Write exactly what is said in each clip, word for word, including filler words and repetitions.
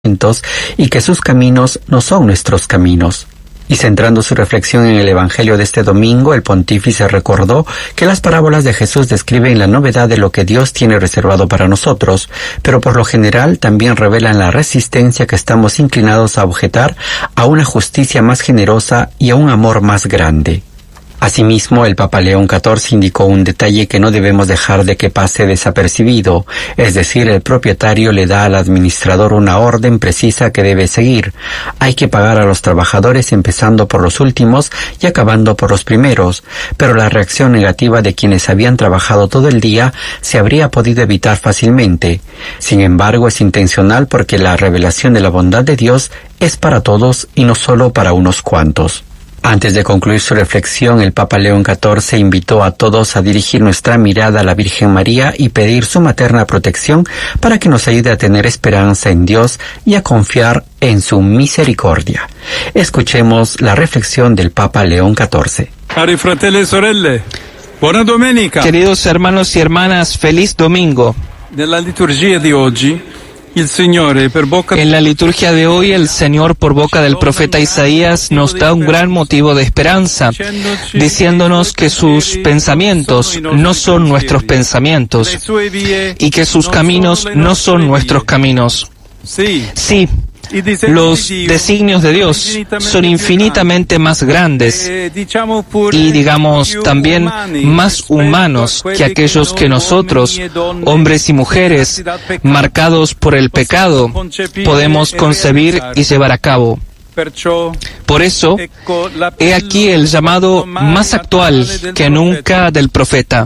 y que sus caminos no son nuestros caminos. Y centrando su reflexión en el Evangelio de este domingo, el pontífice recordó que las parábolas de Jesús describen la novedad de lo que Dios tiene reservado para nosotros, pero por lo general también revelan la resistencia que estamos inclinados a objetar a una justicia más generosa y a un amor más grande. Asimismo, el Papa León catorce indicó un detalle que no debemos dejar de que pase desapercibido, es decir, el propietario le da al administrador una orden precisa que debe seguir. Hay que pagar a los trabajadores empezando por los últimos y acabando por los primeros, pero la reacción negativa de quienes habían trabajado todo el día se habría podido evitar fácilmente. Sin embargo, es intencional porque la revelación de la bondad de Dios es para todos y no solo para unos cuantos. Antes de concluir su reflexión, el Papa León catorce invitó a todos a dirigir nuestra mirada a la Virgen María y pedir su materna protección para que nos ayude a tener esperanza en Dios y a confiar en su misericordia. Escuchemos la reflexión del Papa León catorce. Cari fratelli e sorelle, buona domenica. Queridos hermanos y hermanas, feliz domingo. Nella liturgia di oggi, il Signore per bocca En la liturgia de hoy, el Señor, por boca del profeta Isaías, nos da un gran motivo de esperanza, diciéndonos que sus pensamientos no son nuestros pensamientos y que sus caminos no son nuestros caminos. Sí, los designios de Dios son infinitamente más grandes y, digamos, también más humanos que aquellos que nosotros, hombres y mujeres, marcados por el pecado, podemos concebir y llevar a cabo. Por eso, he aquí el llamado más actual que nunca del profeta: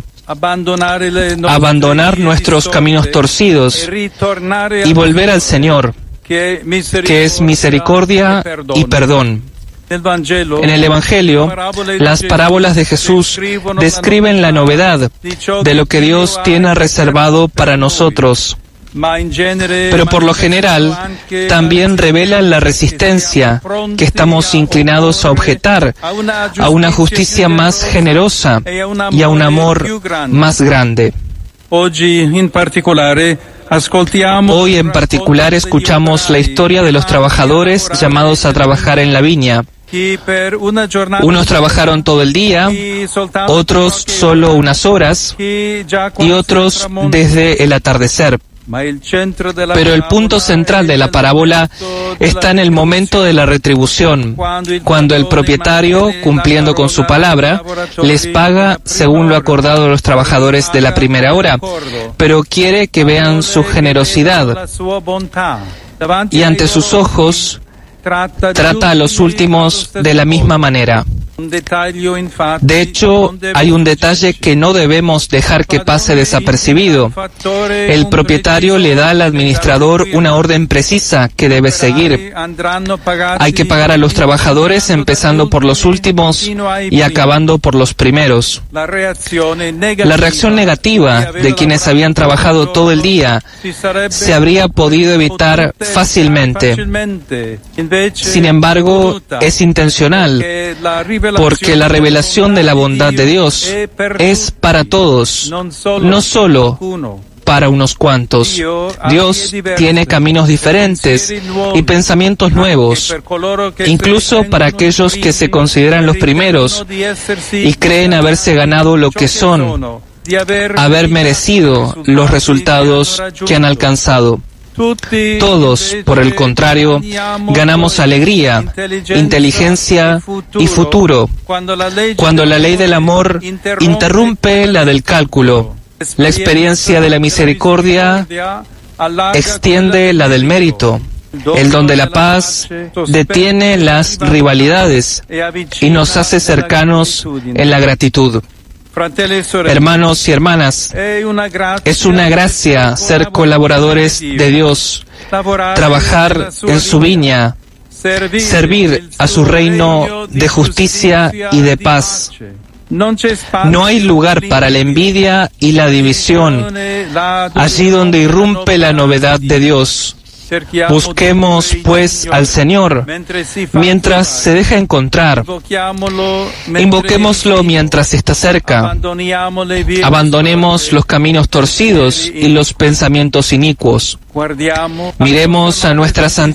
abandonar nuestros caminos torcidos y volver al Señor, que es misericordia y perdón. En el Evangelio, las parábolas de Jesús describen la novedad de lo que Dios tiene reservado para nosotros, pero por lo general también revelan la resistencia que estamos inclinados a objetar a una justicia más generosa y a un amor más grande. Hoy en particular escuchamos la historia de los trabajadores llamados a trabajar en la viña. Unos trabajaron todo el día, otros solo unas horas y otros desde el atardecer. Pero el punto central de la parábola está en el momento de la retribución, cuando el propietario, cumpliendo con su palabra, les paga según lo acordado a los trabajadores de la primera hora, pero quiere que vean su generosidad y ante sus ojos trata a los últimos de la misma manera. De hecho, hay un detalle que no debemos dejar que pase desapercibido. El propietario le da al administrador una orden precisa que debe seguir. Hay que pagar a los trabajadores empezando por los últimos y acabando por los primeros. La reacción negativa de quienes habían trabajado todo el día se habría podido evitar fácilmente. Sin embargo, es intencional, porque la revelación de la bondad de Dios es para todos, no solo para unos cuantos. Dios tiene caminos diferentes y pensamientos nuevos, incluso para aquellos que se consideran los primeros y creen haberse ganado lo que son, haber merecido los resultados que han alcanzado. Todos, por el contrario, ganamos alegría, inteligencia y futuro cuando la ley del amor interrumpe la del cálculo. La experiencia de la misericordia extiende la del mérito. El don de la paz detiene las rivalidades y nos hace cercanos en la gratitud. Hermanos y hermanas, es una gracia ser colaboradores de Dios, trabajar en su viña, servir a su reino de justicia y de paz. No hay lugar para la envidia y la división, allí donde irrumpe la novedad de Dios. Busquemos, pues, al Señor mientras se deja encontrar. Invoquémoslo mientras está cerca. Abandonemos los caminos torcidos y los pensamientos inicuos. Miremos a nuestra Santísima